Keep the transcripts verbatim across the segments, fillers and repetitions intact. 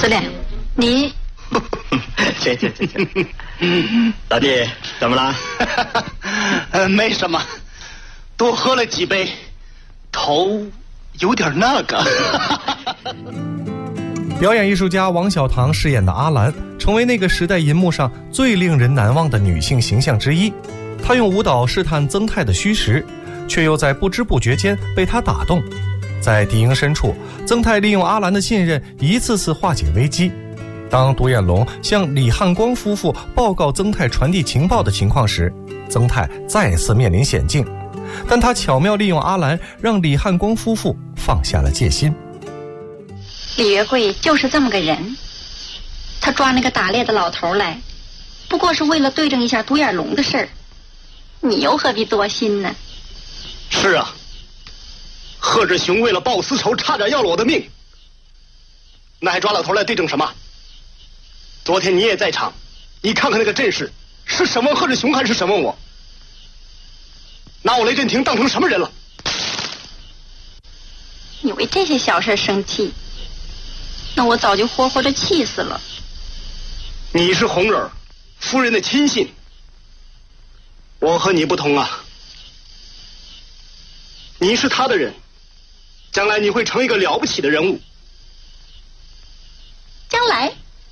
司令，你去去去去。老弟，怎么了？ 呃，没什么，多喝了几杯，头有点那个。 表演艺术家王小棠饰演的阿兰，成为那个时代银幕上最令人难忘的女性形象之一。她用舞蹈试探曾泰的虚实，却又在不知不觉间被他打动。在敌营深处，曾泰利用阿兰的信任，一次次化解危机。当独眼龙向李汉光夫妇报告曾泰传递情报的情况时，曾泰再次面临险境，但他巧妙利用阿兰，让李汉光夫妇放下了戒心。 李月桂就是这么个人，他抓那个打猎的老头来，不过是为了对证一下独眼龙的事儿，你又何必多心呢？ 是啊，贺志雄为了报私仇，差点要了我的命，那还抓老头来对证什么？昨天你也在场，你看看那个阵势，是审问贺志雄还是审问我？拿我雷震廷当成什么人了？ 你为这些小事生气，那我早就活活的气死了。 你是红人夫人的亲信，我和你不同啊，你是他的人，将来你会成一个了不起的人物。 将来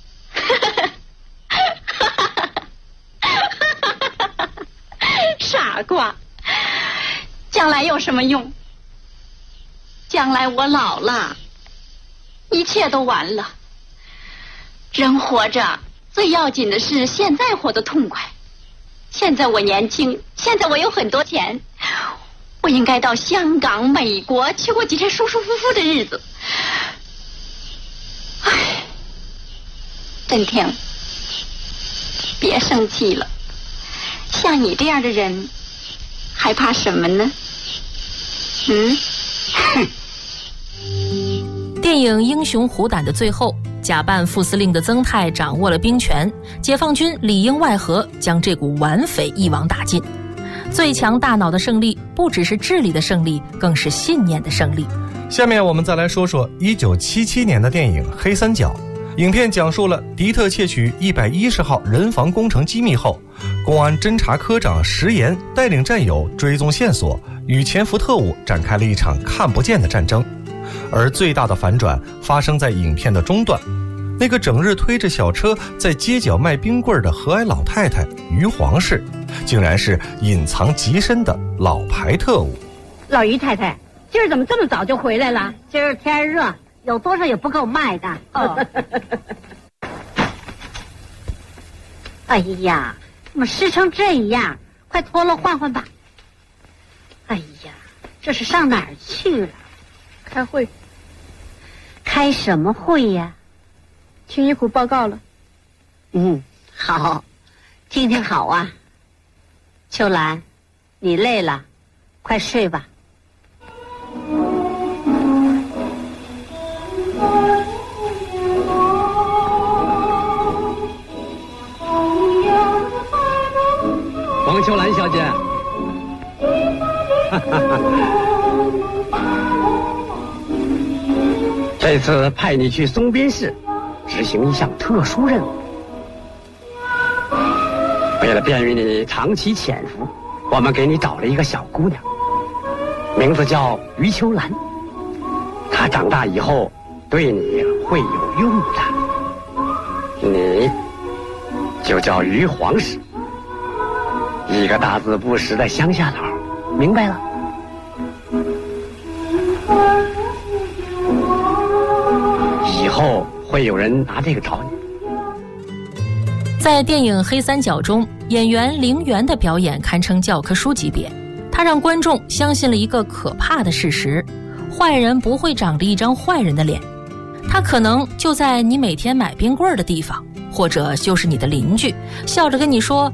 傻瓜，将来有什么用？将来我老了，一切都完了。人活着最要紧的是现在活得痛快。现在我年轻，现在我有很多钱，我应该到香港、美国去过几天舒舒服服的日子。唉，震廷，别生气了，像你这样的人还怕什么呢？嗯。 电影《英雄虎胆》的最后，假扮副司令的曾泰掌握了兵权，解放军里应外合，将这股顽匪一网打尽。最强大脑的胜利，不只是智力的胜利，更是信念的胜利。 下面我们再来说说一九七七年的电影《黑三角》。影片讲述了敌特窃取一百一十号人防工程机密后，公安侦察科长石岩带领战友追踪线索，与潜伏特务展开了一场看不见的战争。而最大的反转发生在影片的中段，那个整日推着小车在街角卖冰棍的和蔼老太太于皇氏，竟然是隐藏极深的老牌特务。 老于太太，今儿怎么这么早就回来了？今儿天热，有多少也不够卖的。哦。哎呀，怎么湿成这样？快脱了换换吧。哎呀，这是上哪儿去了？ 开会。 开什么会呀？ 听一苦报告了。 嗯，好，听听好啊。秋兰，你累了，快睡吧。 王秋兰小姐，哈哈哈。这次派你去松边市执行一项特殊任务，为了便于你长期潜伏，我们给你找了一个小姑娘，名字叫于秋兰。她长大以后对你会有用的，你就叫于皇氏，一个大字不识的乡下佬，明白了？以后会有人拿这个找你。 在电影《黑三角》中，演员陵园的表演堪称教科书级别。他让观众相信了一个可怕的事实：坏人不会长着一张坏人的脸，他可能就在你每天买冰棍的地方，或者就是你的邻居，笑着跟你说